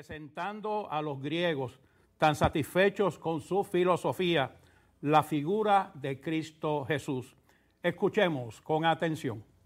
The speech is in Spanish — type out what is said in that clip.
presentando a los griegos tan satisfechos con su filosofía la figura de Cristo Jesús. Escuchemos con atención.